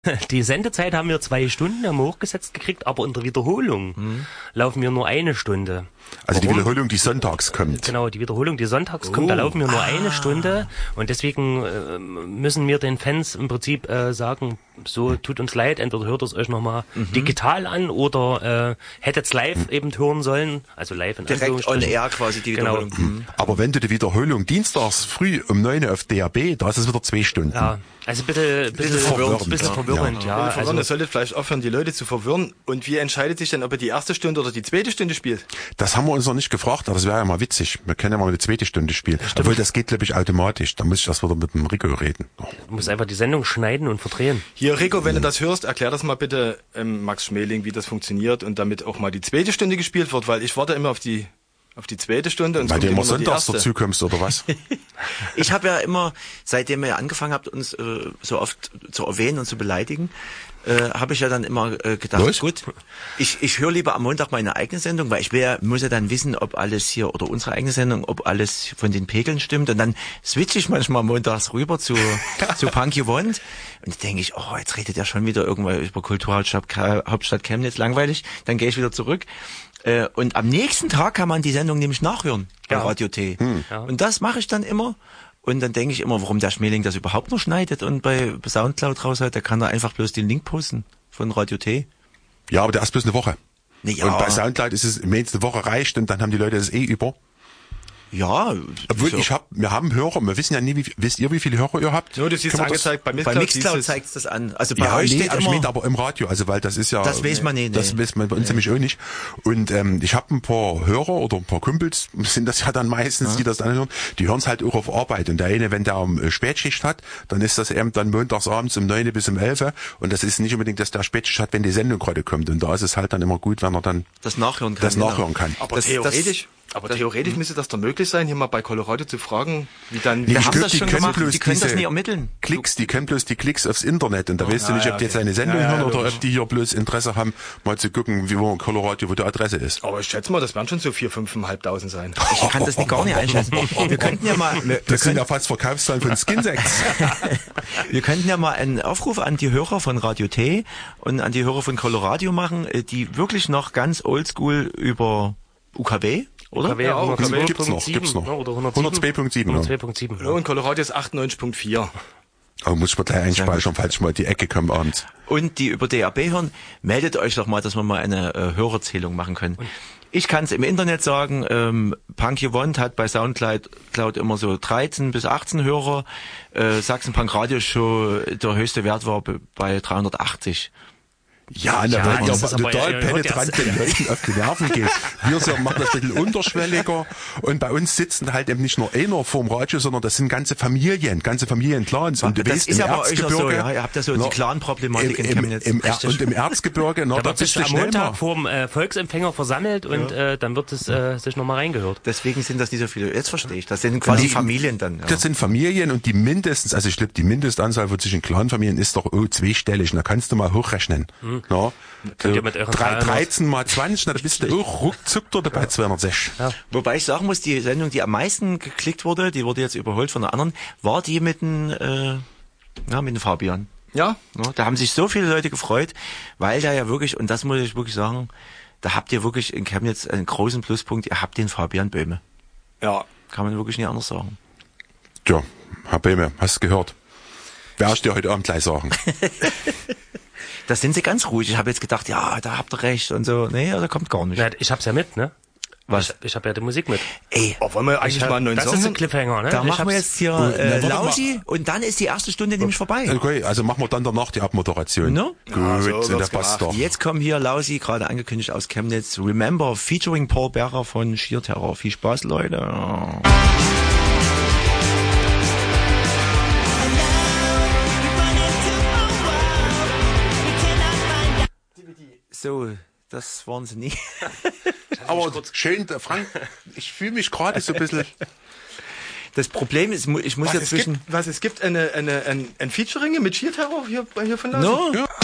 Die Sendezeit haben wir 2 Stunden, haben wir hochgesetzt gekriegt, aber in der Wiederholung laufen wir nur 1 Stunde. Also die Wiederholung, die sonntags kommt. Genau, die Wiederholung, die sonntags kommt, da laufen wir nur 1 Stunde und deswegen müssen wir den Fans im Prinzip sagen, so tut uns leid, entweder hört es euch nochmal digital an oder hättet es live eben hören sollen, also live in direkt on air quasi die Wiederholung. Genau. Aber wenn du die Wiederholung dienstags früh um 9 auf DAB, da ist es wieder 2 Stunden. Ja, also bitte verwirrend. Ja. Also, ihr solltet vielleicht aufhören, die Leute zu verwirren. Und wie entscheidet sich denn, ob ihr die erste Stunde oder die zweite Stunde spielt? Das haben wir uns noch nicht gefragt, aber das wäre ja mal witzig. Wir können ja mal eine zweite Stunde spielen. Obwohl, das geht, glaube ich, automatisch. Da muss ich das wieder mit dem Rico reden. Du musst einfach die Sendung schneiden und verdrehen. Hier, Rico, wenn du das hörst, erklär das mal bitte Max Schmeling, wie das funktioniert und damit auch mal die zweite Stunde gespielt wird, weil ich warte immer auf die zweite Stunde. Und weil du immer die sonntags erste. dazu kommst, oder was? Ich habe ja immer, seitdem ihr angefangen habt, uns so oft zu erwähnen und zu beleidigen, habe ich ja dann immer gedacht, Was? gut, ich höre lieber am Montag meine eigene Sendung, weil muss ja dann wissen, ob alles hier, oder unsere eigene Sendung, ob alles von den Pegeln stimmt. Und dann switche ich manchmal montags rüber zu Punky Wand. Und denke ich, oh, jetzt redet er schon wieder irgendwann über Kulturhauptstadt Chemnitz, langweilig. Dann gehe ich wieder zurück. Und am nächsten Tag kann man die Sendung nämlich nachhören bei Radio T. Ja. Und das mache ich dann immer. Und dann denke ich immer, warum der Schmeling das überhaupt noch schneidet und bei Soundcloud raus hat, der kann da einfach bloß den Link posten von Radio T. Ja, aber der ist bloß eine Woche. Ja. Und bei Soundcloud ist es, wenn es eine Woche reicht, und dann haben die Leute das über. Ja. Obwohl, so. wir haben Hörer, wir wissen ja nie, wisst ihr, wie viele Hörer ihr habt? Nur, das ist angezeigt bei Mixcloud. Bei Mixcloud zeigt es das an. Also bei Ja, euch steht ich immer... meine aber im Radio, also weil das ist ja... Das weiß man nicht. Das weiß man bei uns nämlich auch nicht. Und ich habe ein paar Hörer oder ein paar Kumpels, sind das ja dann meistens, die das dann hören, die hören es halt auch auf Arbeit. Und der eine, wenn der Spätschicht hat, dann ist das eben dann montags abends um 9 bis um 11. Und das ist nicht unbedingt, dass der Spätschicht hat, wenn die Sendung gerade kommt. Und da ist es halt dann immer gut, wenn er dann das nachhören kann. Aber theoretisch müsste das doch möglich sein, hier mal bei Colorado zu fragen, wie dann... Wir haben das schon gemacht, die können das nie ermitteln. Klicks, die kennen bloß die Klicks aufs Internet. Und da weißt du nicht, ob die jetzt eine Sendung hören oder ob die hier bloß Interesse haben, mal zu gucken, wo Colorado, wo die Adresse ist. Aber ich schätze mal, das werden schon so 4.000, 5.500 sein. Ich kann das gar nicht einschätzen. Wir könnten ja mal... Das sind ja fast Verkaufszahlen von Skinsex. Wir könnten ja mal einen Aufruf an die Hörer von Radio T und an die Hörer von Colorado machen, die wirklich noch ganz oldschool über UKW... Oder? UKW, Ja, auch, UKW gibt's noch. Oder 102.7. 102.7. Und Colorado ist 98.4. Oh, muss man gleich einspeichern, falls ich mal die Ecke komme abends. Und die über DAB hören, meldet euch doch mal, dass wir mal eine Hörerzählung machen können. Ich kann es im Internet sagen, Punky Wand hat bei Soundcloud immer so 13 bis 18 Hörer. Sachsen Punk Radio Show, der höchste Wert war bei 380. Ja, weil ja total penetrant den Leuten auf die Nerven geht. Wir machen das ein bisschen unterschwelliger und bei uns sitzen halt eben nicht nur einer vorm Radio, sondern das sind ganze Familienclans. Und du das weißt, ist im aber euch noch Erzgebirge, so, ja, ihr habt ja so die Clan-Problematik in Chemnitz. Und im Erzgebirge, Da da wird bist sich du am schnell Montag mal. vorm Volksempfänger versammelt und dann wird es sich nochmal reingehört. Deswegen sind das nicht so viele. Jetzt verstehe ich. Das sind quasi Familien dann. Ja. Das sind Familien und die mindestens, also ich glaube, die Mindestanzahl von zwischen Clanfamilien ist doch zweistellig. Und da kannst du mal hochrechnen. Ja. Könnt ihr mit euren 13 mal 20, da bist du auch ruckzuck dort bei 206. Ja. Wobei ich sagen muss, die Sendung, die am meisten geklickt wurde, die wurde jetzt überholt von einer anderen, war die mit dem Fabian. Ja? Ja, da haben sich so viele Leute gefreut, weil da ja wirklich, und das muss ich wirklich sagen, da habt ihr wirklich in Chemnitz einen großen Pluspunkt, ihr habt den Fabian Böhme. Ja. Kann man wirklich nicht anders sagen. Tja, Herr Böhme, hast du gehört? Werde ich dir heute Abend gleich sagen. Da sind sie ganz ruhig. Ich habe jetzt gedacht, ja, da habt ihr recht und so. Nee, da kommt gar nicht. Ja, ich hab's ja mit, ne? Was? Ich habe ja die Musik mit. Ey, Wollen wir eigentlich mal einen neuen Das Song ist ein hören? Cliffhanger, ne? da machen wir jetzt hier Lausi mal. und dann ist die erste Stunde nämlich vorbei. Okay, also machen wir dann danach die Abmoderation. No? Gut, Ja, so und wird's der passt doch. Jetzt kommen hier Lausi, gerade angekündigt aus Chemnitz, Remember, featuring Paul Berger von Sheer Terror. Viel Spaß, Leute. So, das waren sie nie. Aber schön, Frank, ich fühle mich gerade so ein bisschen... Das Problem ist, ich muss Es gibt ein Featuring mit Sheer Terror hier von Lausi? No? Ja.